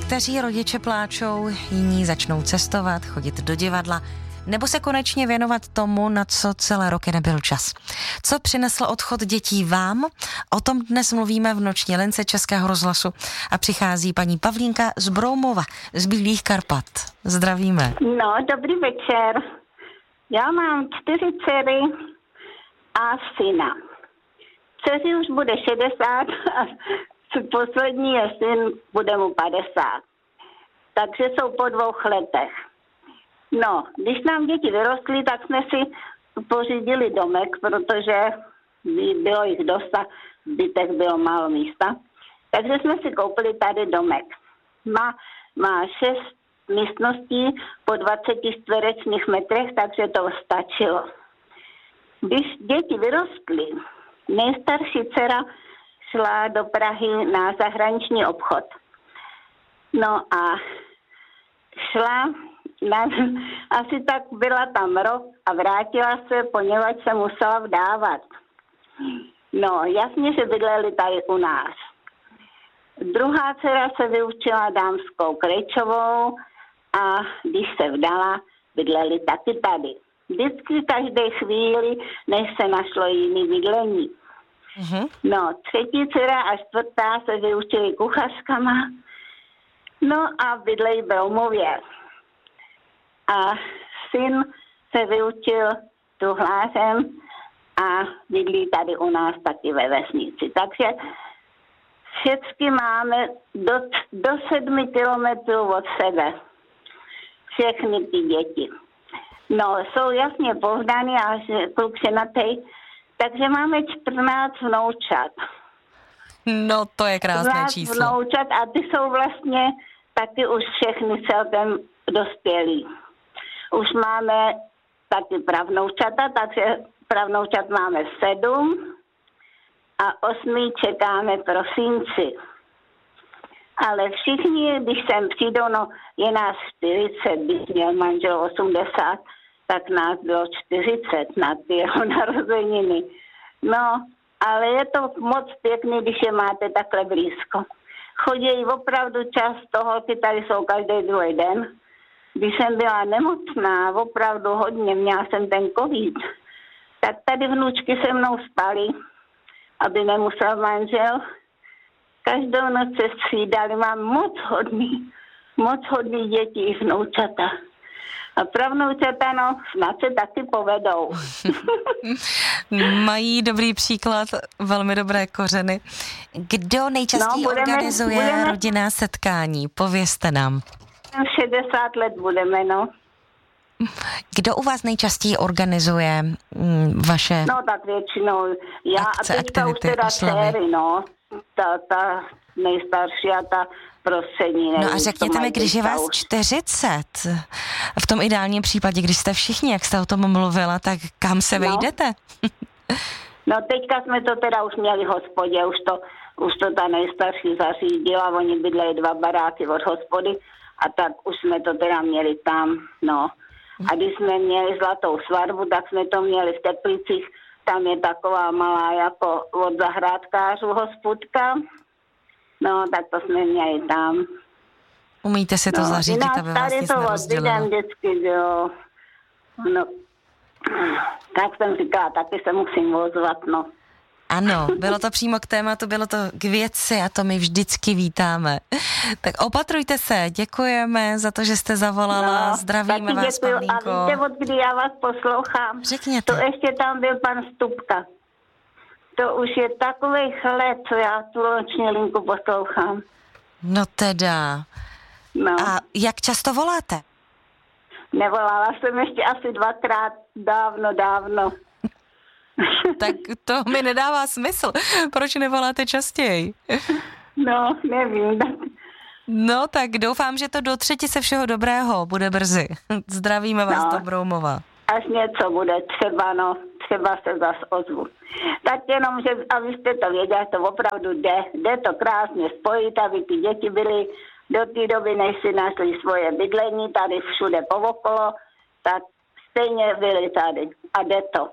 Někteří rodiče pláčou, jiní začnou cestovat, chodit do divadla, nebo se konečně věnovat tomu, na co celé roky nebyl čas. Co přinesl odchod dětí vám? O tom dnes mluvíme v Noční lince Českého rozhlasu a přichází paní Pavlínka z Broumova, z Bílých Karpat. Zdravíme. No, dobrý večer. Já mám 4 dcery a syna. Dceři už bude 60 a poslední je syn, bude mu 50. Takže jsou po 2 letech. No, když nám děti vyrostly, tak jsme si pořídili domek, protože bylo jich dost a v bytech bylo málo místa. Takže jsme si koupili tady domek. Má 6 místností po 20 čtverečních metrech, takže to stačilo. Když děti vyrostly, nejstarší dcera šla do Prahy na zahraniční obchod. No a šla, asi tak byla tam rok a vrátila se, poněvadž se musela vdávat. No, jasně, že bydleli tady u nás. Druhá dcera se vyučila dámskou krejčovou a když se vdala, bydleli taky tady. Vždycky každé chvíli, než se našlo jiný bydlení. Mm-hmm. No, 3. dcera a 4. se vyučili kuchařkama, no a bydlejí v Broumově. A syn se vyučil tuhlářem a bydlí tady u nás taky ve vesnici. Takže všechny máme do 7 kilometrů od sebe. Všechny ty děti. No, jsou jasně povdaný a kluk ženatej, takže máme 14 vnoučat. No, to je krásné číslo. Vnoučat a ty jsou vlastně taky už všechny celkem dospělí. Už máme taky pravnoučata, takže pravnoučat máme 7 a 8 čekáme prosinci. Ale všichni, když sem přijdou, no je nás 40, když měl manžel 80, tak nás bylo 40 na ty jeho narozeniny. No, ale je to moc pěkný, když je máte takhle blízko. Chodí opravdu často, holky tady jsou každý druhý den. Když jsem byla nemocná, opravdu hodně, měla jsem ten covid, tak tady vnučky se mnou spaly, aby nemusel manžel. Každou noc se střídali, mám moc hodný děti i vnoučata. A pravnoučata, no, snad se taky povedou. Mají dobrý příklad, velmi dobré kořeny. Kdo nejčastěji organizuje rodinná setkání? Povězte nám. 60 let budeme, no. Kdo u vás nejčastěji organizuje vaše No tak většinou já akce, a teďka už teda dcery, no. Ta nejstarší a ta prostřední. No a řekněte mi, když je vás 40, v tom ideálním případě, když jste všichni, jak jste o tom mluvila, tak kam se vejdete? No teďka jsme to teda už měli v hospodě, už to ta nejstarší zařídila, oni bydlejí 2 baráky od hospody a tak už jsme to teda měli tam, no. A když jsme měli zlatou svatbu, tak jsme to měli v Teplicích, tam je taková malá jako od zahrádkářů hospodka. No, tak to jsme měli tam. Umíte si to zařídit, aby vás nic nerozdělilo. Vždycky, jo. No, tak jsem říkala, taky se musím vozovat, no. Ano, bylo to přímo k tématu, bylo to k věci a to my vždycky vítáme. Tak opatrujte se, děkujeme za to, že jste zavolala, no, zdravíme vás, Pavlínko. A víte, od kdy já vás poslouchám? Řekněte. To ještě tam byl pan Stupka. To už je takovej let, co já tu noční linku poslouchám. No teda. No. A jak často voláte? Nevolala jsem ještě asi 2krát, dávno. Tak to mi nedává smysl. Proč nevoláte častěji? No, nevím. No tak doufám, že to do 3 se všeho dobrého bude brzy. Zdravíme vás do Broumova. Až něco bude, třeba se zas ozvu. Tak jenom, že abyste to věděli, to opravdu jde to krásně spojit, aby ty děti byly do té doby, než si našli svoje bydlení, tady všude povokolo, tak stejně byli tady a jde to.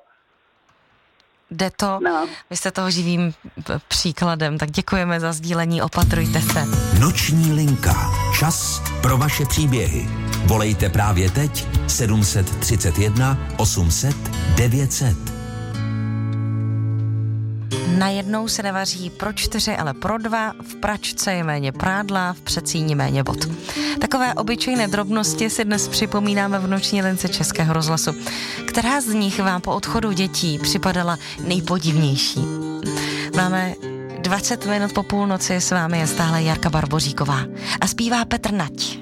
Jde to, no. Vy jste toho živým příkladem, tak děkujeme za sdílení, opatrujte se. Noční linka. Čas pro vaše příběhy. Volejte právě teď 731 800 900. Najednou se nevaří pro 4, ale pro 2, v pračce je méně prádla, v přecíni méně vod. Takové obyčejné drobnosti si dnes připomínáme v noční lince Českého rozhlasu. Která z nich vám po odchodu dětí připadala nejpodivnější? Máme 20 minut po půlnoci, s vámi je stále Jarka Barboříková a zpívá Petr Nať.